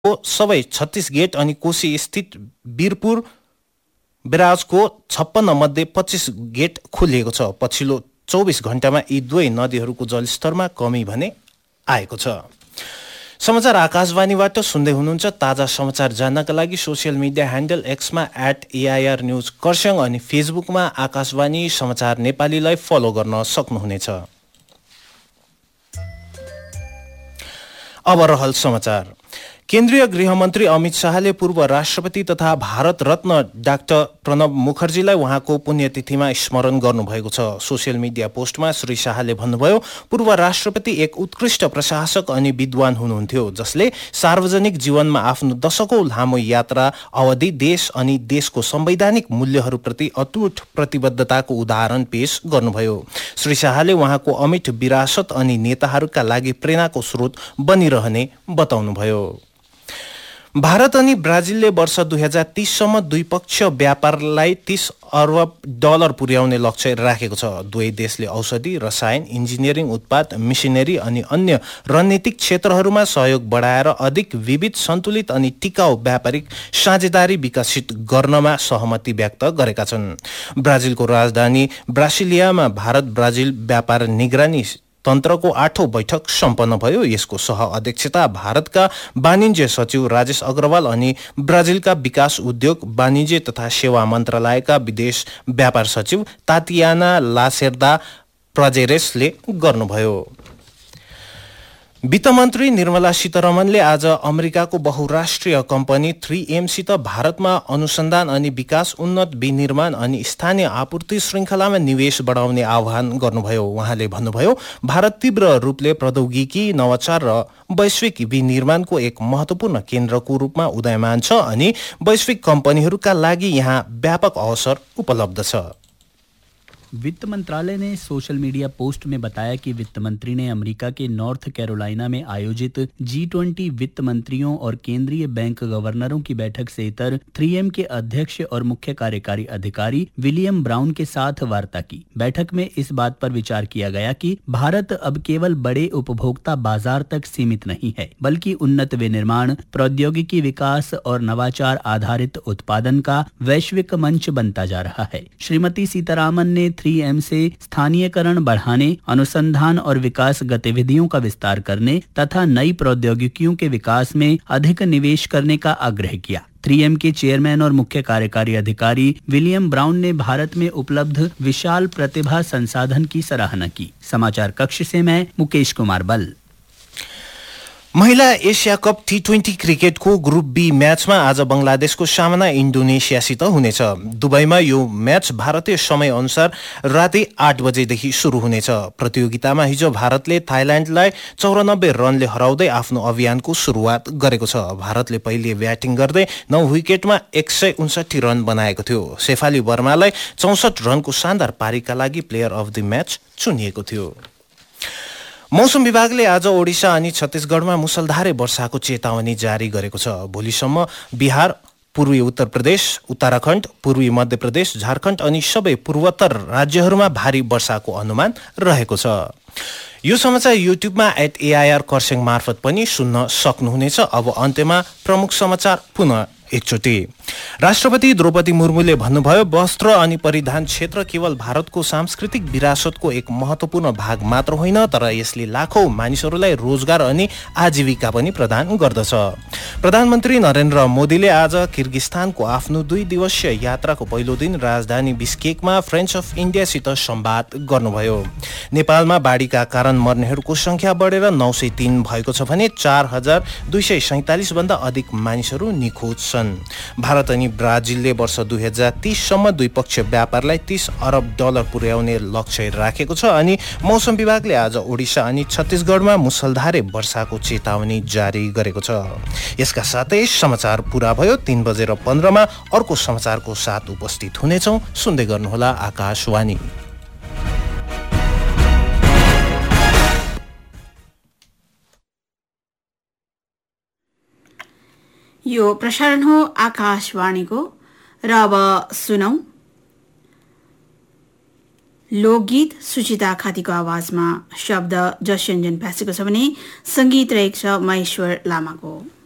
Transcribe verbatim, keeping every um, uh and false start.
सबै छत्तीस गेट अनि कोशी स्थित वीरपुर बेराजको छप्पन्न मध्ये पच्चीस गेट खोलिएको छ। पछिल्लो चौबिस घण्टामा यी दुवै नदीहरूको जलस्तरमा कमी भने आएको छ। समाचार आकाशवाणीबाट सुन्दै हुनुहुन्छ। ताजा समाचार जान्नका लागि social media handle एक्समा at AIR news Kurseong अनि फेसबुकमा आकाशवाणी समाचार नेपालीलाई फलो गर्न सक्नुहुनेछ। अब रहल समाचार। केन्द्रीय गृहमन्त्री अमित शाहले पूर्व राष्ट्रपति तथा भारत रत्न डाक्टर प्रणब मुखर्जीलाई उहाँको पुण्यतिथिमा स्मरण गर्नुभएको छ। सोसियल मिडिया पोस्टमा श्री शाहले भन्नुभयो, पूर्व राष्ट्रपति एक उत्कृष्ट प्रशासक अनि विद्वान हुनुहुन्थ्यो, जसले सार्वजनिक जीवनमा आफ्नो दशकौं लामो यात्रा अवधि देश अनि देशको संवैधानिक मूल्यहरूप्रति अटुट प्रतिबद्धताको उदाहरण पेश गर्नुभयो। श्री शाहले उहाँको अमिट विरासत अनि नेताहरूका लागि प्रेरणाको स्रोत बनिरहने बताउनुभयो। भारत अनि ब्राजिलले वर्ष दुई हजार तीससम्म द्विपक्षीय व्यापारलाई तीस अर्ब डलर पुर्याउने लक्ष्य राखेको छ। दुवै देशले औषधि, रसायन, इन्जिनियरिङ उत्पाद, मिसिनरी अनि अन्य रणनीतिक क्षेत्रहरूमा सहयोग बढाएर अधिक विविध, सन्तुलित अनि टिकाउ व्यापारिक साझेदारी विकसित गर्नमा सहमति व्यक्त गरेका छन्। ब्राजिलको राजधानी ब्रासिलियामा भारत ब्राजिल व्यापार निगरानी तन्त्रको आठौं बैठक सम्पन्न भयो। यसको सह अध्यक्षता भारतका वाणिज्य सचिव राजेश अग्रवाल अनि ब्राजिलका विकास, उद्योग, वाणिज्य तथा सेवा मन्त्रालयका विदेश व्यापार सचिव तातियाना लासेर्दा प्रजेरेसले गर्नुभयो। वित्तमन्त्री निर्मला सीतारमणले आज अमेरिकाको बहुराष्ट्रिय कम्पनी थ्री एम सित भारतमा अनुसन्धान अनि विकास, उन्नत विनिर्माण अनि स्थानीय आपूर्ति श्रृङ्खलामा निवेश बढाउने आह्वान गर्नुभयो। उहाँले भन्नुभयो, भारत तीव्र रूपले प्रौद्योगिकी, नवाचार र वैश्विक विनिर्माणको एक महत्वपूर्ण केन्द्रको रूपमा उदयमान छ अनि वैश्विक कम्पनीहरूका लागि यहाँ व्यापक अवसर उपलब्ध छ। वित्त मंत्रालय ने सोशल मीडिया पोस्ट में बताया कि वित्त मंत्री ने अमेरिका के नॉर्थ कैरोलिना में आयोजित जी ट्वेंटी वित्त मंत्रियों और केंद्रीय बैंक गवर्नरों की बैठक से इतर थ्री एम के अध्यक्ष और मुख्य कार्यकारी अधिकारी विलियम ब्राउन के साथ वार्ता की। बैठक में इस बात पर विचार किया गया कि भारत अब केवल बड़े उपभोक्ता बाजार तक सीमित नहीं है, बल्कि उन्नत विनिर्माण, प्रौद्योगिकी विकास और नवाचार आधारित उत्पादन का वैश्विक मंच बनता जा रहा है। श्रीमती सीतारामन ने थ्री एम से स्थानीयकरण बढ़ाने, अनुसंधान और विकास गतिविधियों का विस्तार करने तथा नई प्रौद्योगिकियों के विकास में अधिक निवेश करने का आग्रह किया। थ्री एम के चेयरमैन और मुख्य कार्यकारी अधिकारी विलियम ब्राउन ने भारत में उपलब्ध विशाल प्रतिभा संसाधन की सराहना की। समाचार कक्ष से मैं मुकेश कुमार बल। महिला एशिया कप टी ट्वेन्टी क्रिकेटको ग्रुप बी म्याचमा आज बंगलादेशको सामना इन्डोनेसियासित हुनेछ। दुबईमा यो म्याच भारतीय समय अनुसार राति आठ बजेदेखि सुरु हुनेछ। प्रतियोगितामा हिजो भारतले थाइल्याण्डलाई चौरानब्बे रनले हराउँदै आफ्नो अभियानको सुरुवात गरेको छ। भारतले पहिले ब्याटिङ गर्दै नौ विकेटमा एक सय उन्सठी रन बनाएको थियो। शेफाली वर्मालाई चौसठ रनको शानदार पारीका लागि प्लेयर अफ द म्याच चुनिएको थियो। मौसम विभागले आज ओडिशा अनि छत्तीसगढमा मुसलधारे वर्षाको चेतावनी जारी गरेको छ। भोलिसम्म बिहार, पूर्वी उत्तर प्रदेश, उत्तराखण्ड, पूर्वी मध्य प्रदेश, झारखण्ड अनि सबै पूर्वोत्तर राज्यहरूमा भारी वर्षाको अनुमान रहेको छ। यो समाचार युट्युबमा एट एआइआर खरसाङ मार्फत पनि सुन्न सक्नुहुनेछ। अब अन्त्यमा प्रमुख समाचार पुनः एकचोटि। राष्ट्रपति द्रौपदी मुर्मुले भन्नुभयो, वस्त्र अनि परिधान क्षेत्र केवल भारतको सांस्कृतिक विरासतको एक महत्वपूर्ण भाग मात्र होइन, तर यसले लाखौं मानिसहरूलाई रोजगार अनि आजीविका पनि प्रदान गर्दछ। प्रधानमन्त्री नरेन्द्र मोदीले आज किर्गिस्तानको आफ्नो दुई दिवसीय यात्राको पहिलो दिन राजधानी बिस्केकमा फ्रेन्च अफ इन्डियासित संवाद गर्नुभयो। नेपालमा बाढीका कारण मर्नेहरूको संख्या बढेर नौ सय तीन भएको छ भने चार हजार दुई सय सैंतालिस भन्दा अधिक मानिसहरू निखोज छन्। भारत अनि ब्राजिलले वर्ष दुई हजार तीससम्म द्विपक्षीय व्यापारलाई तीस अरब डलर पुर्याउने लक्ष्य राखेको छ अनि मौसम विभागले आज ओडिशा अनि छत्तीसगढमा मुसलधारे वर्षाको चेतावनी जारी गरेको छ। यसका साथै समाचार पूरा भयो। तीन बजेर पन्ध्रमा अर्को समाचारको साथ उपस्थित हुनेछौँ। सुन्दै गर्नुहोला आकाशवाणी। यो प्रसारण हो आकाशवाणीको। र अब सुनौ लोकगीत सुचिता खातीको आवाजमा। शब्द जसयञ्जन प्यासेको छ भने संगीत रहेको छ महेश्वर लामाको।